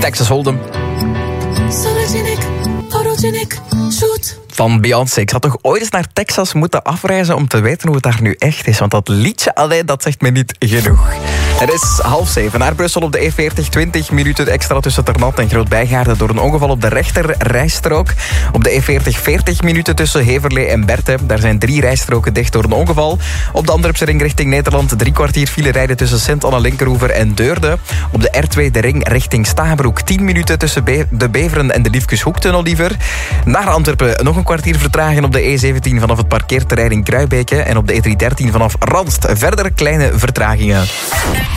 Texas Hold'em. Van Beyoncé. Ik had toch ooit eens naar Texas moeten afreizen om te weten hoe het daar nu echt is. Want dat liedje alleen, dat zegt me niet genoeg. Het is 6:30. Naar Brussel op de E40. 20 minuten extra tussen Ternat en Groot-Bijgaarden door een ongeval op de rechter rijstrook. Op de E40 40 minuten tussen Heverlee en Berthe. Daar zijn 3 rijstroken dicht door een ongeval. Op de Antwerpse ring richting Nederland 3 kwartier file rijden tussen Sint-Anna-Linkeroever en Deurne. Op de R2 de ring richting Stabroek. 10 minuten tussen de Beveren en de Liefkeshoektunnel liever. Naar Antwerpen nog een kwartier vertragen op de E17 vanaf het parkeerterrein in Kruibeke. En op de E313 vanaf Randst verder kleine vertragingen.